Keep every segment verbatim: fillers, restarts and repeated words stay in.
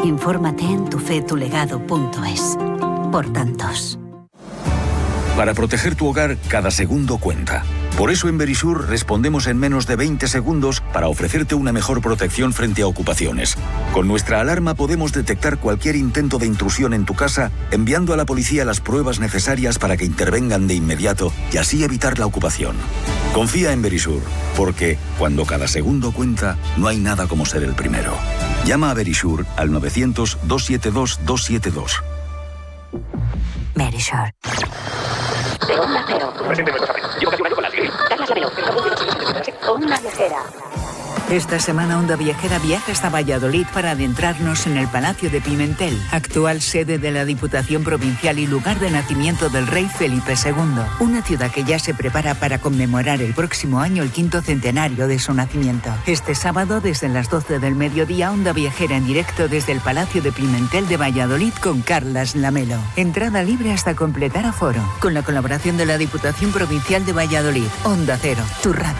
Infórmate en tu fe tu legado punto es. Por tantos. Para proteger tu hogar, cada segundo cuenta. Por eso en Verisur respondemos en menos de veinte segundos para ofrecerte una mejor protección frente a ocupaciones. Con nuestra alarma podemos detectar cualquier intento de intrusión en tu casa, enviando a la policía las pruebas necesarias para que intervengan de inmediato y así evitar la ocupación. Confía en Verisur, porque cuando cada segundo cuenta, no hay nada como ser el primero. Llama a Verisur al novecientos, doscientos setenta y dos, doscientos setenta y dos. Verisur. Onda Cero. Presente nuestro café. Llevo casi un año con la Siri. Carlas Lamelo. Onda Viajera. Esta semana Onda Viajera viaja hasta Valladolid para adentrarnos en el Palacio de Pimentel, actual sede de la Diputación Provincial y lugar de nacimiento del rey Felipe segundo. Una ciudad que ya se prepara para conmemorar el próximo año el quinto centenario de su nacimiento. Este sábado, desde las doce del mediodía, Onda Viajera en directo desde el Palacio de Pimentel de Valladolid con Carlas Lamelo. Entrada libre hasta completar aforo. Con la colaboración de la Diputación Provincial de Valladolid. Onda Cero, tu radio.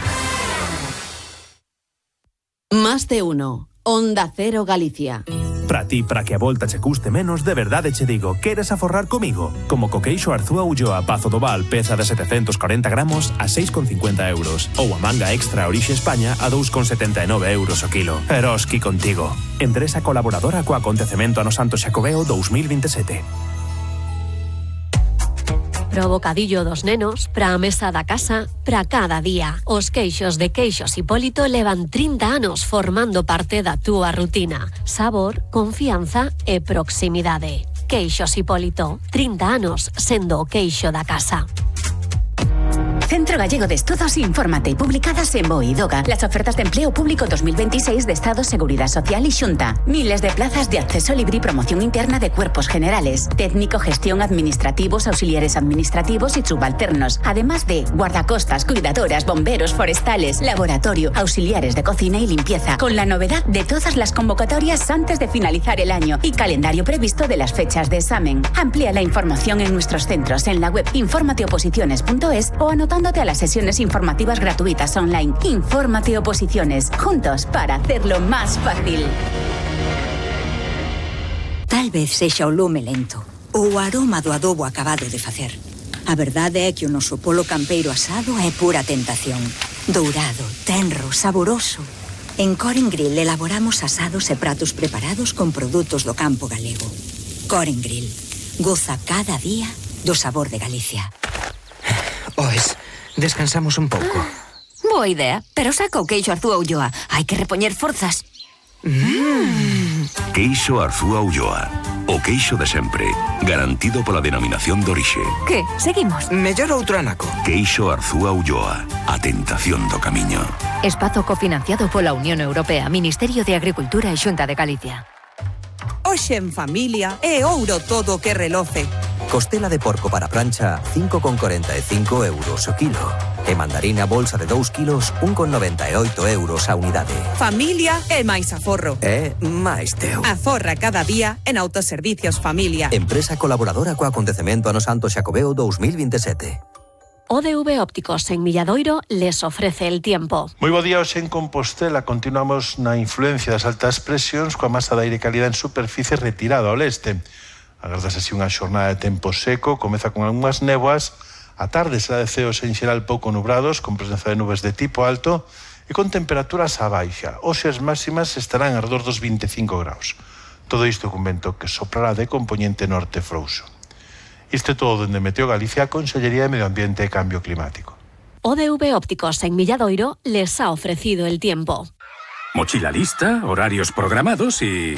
Más de uno. Onda Cero Galicia. Para ti, para que a volta che custe menos, de verdade che digo, queres aforrar comigo? Como coqueixo Arzúa Ulloa Pazo do Val, peza de setecientos cuarenta gramos a seis con cincuenta euros. Ou a manga extra Orixe España a dos con setenta e nove euros o kilo. Eroski contigo. Empresa colaboradora co acontecemento ano Santo Xacobeo dos mil veintisiete. Pro bocadillo dos nenos, pra a mesa da casa, pra cada día. Os queixos de Queixos Hipólito levan trinta anos formando parte da túa rutina. Sabor, confianza e proximidade. Queixos Hipólito, trinta anos sendo o queixo da casa. Centro Gallego de Estudos, infórmate, publicadas en BOE y DOGA. Las ofertas de empleo público dos mil veintiséis de Estado, Seguridad Social y Xunta. Miles de plazas de acceso libre y promoción interna de cuerpos generales, técnico, gestión, administrativos, auxiliares administrativos y subalternos. Además de guardacostas, cuidadoras, bomberos, forestales, laboratorio, auxiliares de cocina y limpieza. Con la novedad de todas las convocatorias antes de finalizar el año y calendario previsto de las fechas de examen. Amplía la información en nuestros centros en la web infórmate oposiciones punto es o anotando a las sesiones informativas gratuitas online. Infórmate Oposiciones, juntos para hacerlo más fácil. Tal vez sexa o lume lento ou o aroma do adobo acabado de facer. A verdade é que o noso polo campeiro asado é pura tentación. Dourado, tenro, saboroso. En Coren Grill elaboramos asados e pratos preparados con produtos do campo galego. Coren Grill. Goza cada día do sabor de Galicia. Oes, descansamos un pouco. Boa idea, pero saca o queixo Arzúa Ulloa. Hai que repoñer forzas. Mm. Queixo Arzúa Ulloa. O queixo de sempre. Garantido pola denominación de orixe. Que? Seguimos? Mellor outro anaco. Queixo Arzúa Ulloa. A tentación do camiño. Espazo cofinanciado pola Unión Europea, Ministerio de Agricultura e Xunta de Galicia. Hoxe en familia é ouro todo o que reloce. Costela de porco para plancha, cinco con cuarenta y cinco euros o kilo. E mandarina bolsa de dos kilos, un con noventa y ocho euros a unidade. Familia é máis aforro. É máis teu. Aforra cada día en Autoservicios Familia. Empresa colaboradora co acontecemento ano Santo Xacobeo dos mil veintisiete. O D V Ópticos en Milladoiro les ofrece el tiempo. Moi bo día hoxe en Compostela. Continuamos na influencia das altas presións coa masa de aire cálida en superficie retirada ao leste. Agardas así unha xornada de tempo seco, comeza con algunhas néboas, a tarde será de ceos en xeral pouco nubrados, con presenza de nubes de tipo alto e con temperaturas a baixa. Hoxe as máximas estarán alrededor dos veinticinco graus. Todo isto con vento que soprará de componente norte frouxo. Isto é todo dende Meteo Galicia, Consellería de Medio Ambiente e Cambio Climático. O D V Ópticos en Milladoiro les ha ofrecido el tiempo. Mochila lista, horarios programados y...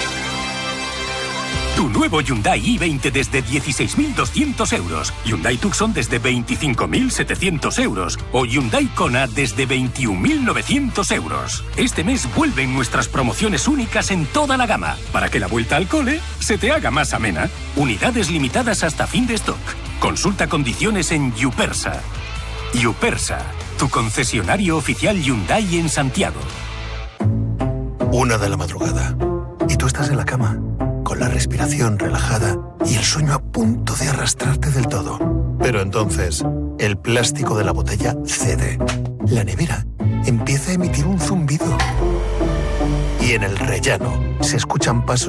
Tu nuevo Hyundai i veinte desde dieciséis mil doscientos euros. Hyundai Tucson desde veinticinco mil setecientos euros. O Hyundai Kona desde veintiún mil novecientos euros. Este mes vuelven nuestras promociones únicas en toda la gama, para que la vuelta al cole se te haga más amena. Unidades limitadas hasta fin de stock. Consulta condiciones en Yupersa. Yupersa, tu concesionario oficial Hyundai en Santiago. Una de la madrugada. Y tú estás en la cama, con la respiración relajada y el sueño a punto de arrastrarte del todo. Pero entonces, el plástico de la botella cede. La nevera empieza a emitir un zumbido. Y en el rellano se escuchan pasos